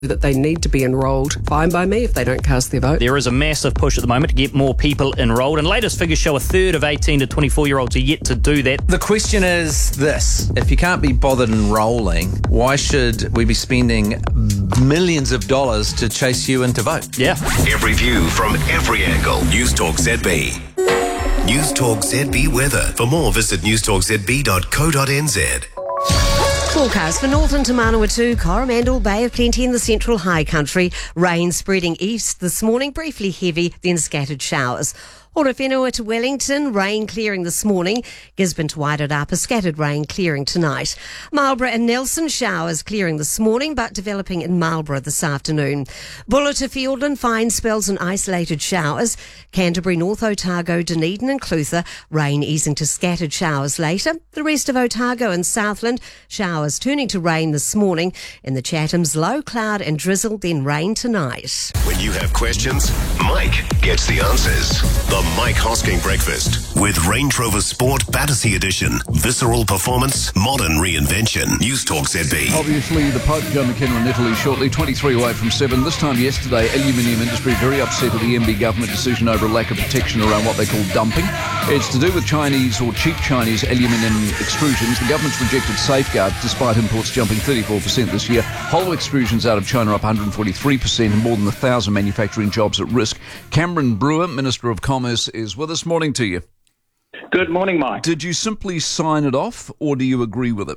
that they need to be enrolled. Fine by me if they don't cast their vote. There is a massive push at the moment to get more people enrolled, and latest figures show a third of 18 to 24-year-olds are yet to do that. The question is this: if you can't be bothered enrolling, why should we be spending millions of dollars to chase you in to vote? Yeah. Every view from every angle. Newstalk ZB. Newstalk ZB weather. For more, visit newstalkzb.co.nz. Forecast for Northern to Manawatu, Coromandel, Bay of Plenty in the central high country. Rain spreading east this morning, briefly heavy, then scattered showers. Horowhenua to Wellington, rain clearing this morning. Gisborne to Wairarapa, scattered rain clearing tonight. Marlborough and Nelson, showers clearing this morning, but developing in Marlborough this afternoon. Buller to Fiordland, fine spells and isolated showers. Canterbury, North Otago, Dunedin and Clutha, rain easing to scattered showers later. The rest of Otago and Southland, showers turning to rain this morning. In the Chathams, low cloud and drizzle, then rain tonight. When you have questions, Mike gets the answers. The Mike Hosking Breakfast with Range Rover Sport Battersea Edition. Visceral performance, modern reinvention. Newstalk ZB. Obviously, the Pope, Joe McKenna in Italy shortly, 23 away from 7. This time yesterday, aluminium industry very upset at the MB government decision over a lack of protection around what they call dumping. It's to do with Chinese or cheap Chinese aluminium extrusions. The government's rejected safeguards despite imports jumping 34% this year. Whole extrusions out of China up 143% and more than 1,000 manufacturing jobs at risk. Cameron Brewer, Minister of Commerce, is with us. Morning to you. Good morning, Mike. Did you simply sign it off or do you agree with it?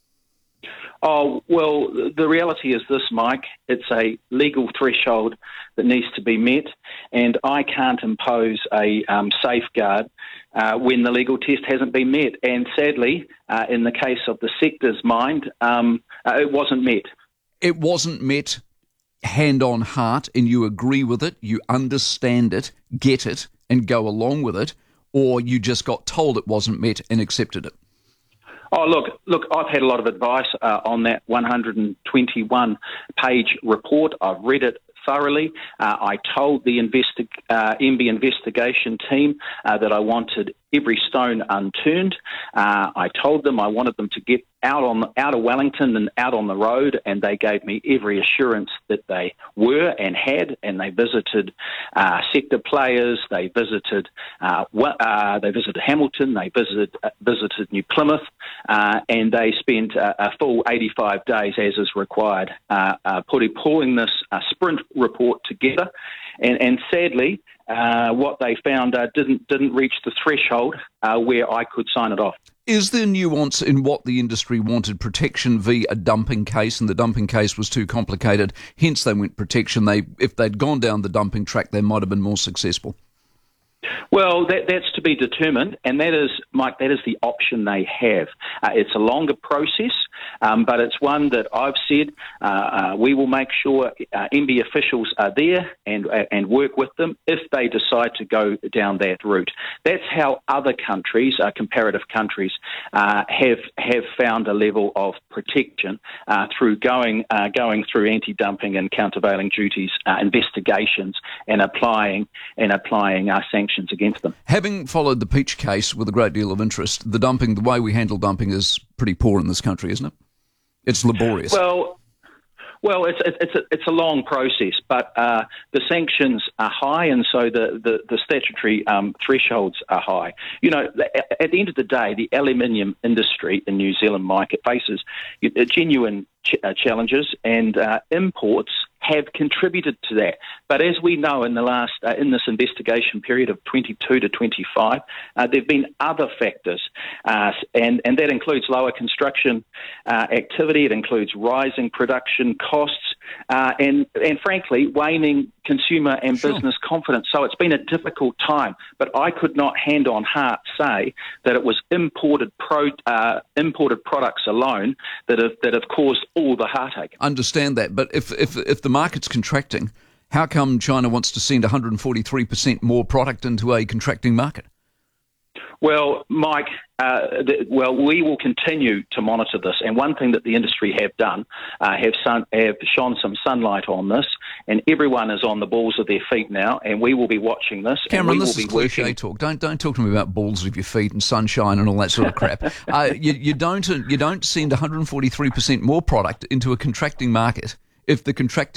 Oh, well, the reality is this, Mike. It's a legal threshold that needs to be met, and I can't impose a safeguard when the legal test hasn't been met. And sadly, in the case of the sector's mind, it wasn't met. It wasn't met hand on heart, and you agree with it, you understand it, get it, and go along with it, or you just got told it wasn't met and accepted it? Oh, look, I've had a lot of advice on that 121-page report. I've read it thoroughly. I told the MB investigation team that I wanted every stone unturned. I told them I wanted them to get out of Wellington and out on the road, and they gave me every assurance that they were and had. And they visited sector players. They visited Hamilton. They visited New Plymouth, and they spent a full 85 days, as is required, pulling this sprint report together. And sadly, what they found didn't reach the threshold where I could sign it off. Is there nuance in what the industry wanted? Protection via a dumping case, and the dumping case was too complicated, hence they went protection. If they'd gone down the dumping track, they might have been more successful. Well, that's to be determined, and that is, Mike, that is the option they have. It's a longer process, but it's one that I've said we will make sure MB officials are there and work with them if they decide to go down that route. That's how other countries, comparative countries, have found a level of protection through going through anti-dumping and countervailing duties investigations and applying sanctions against them. Having followed the Peach case with a great deal of interest, the way we handle dumping is pretty poor in this country, isn't it? It's laborious. Well, it's a long process, but the sanctions are high, and so the statutory thresholds are high. You know, at the end of the day, the aluminium industry in New Zealand, Mike, it faces genuine challenges, and imports have contributed to that. But as we know, in this investigation period of 22 to 25, there have been other factors, and that includes lower construction activity. It includes rising production costs, and frankly, waning consumer and business confidence. So it's been a difficult time. But I could not, hand on heart, say that it was imported products alone that have caused all the heartache. Understand that, but if the market's contracting, how come China wants to send 143% more product into a contracting market? Well, Mike, we will continue to monitor this. And one thing that the industry have done, have shone some sunlight on this, and everyone is on the balls of their feet now, and we will be watching this. Cameron, this is cliche talk. Don't talk to me about balls of your feet and sunshine and all that sort of crap. You don't send 143% more product into a contracting market if the contracting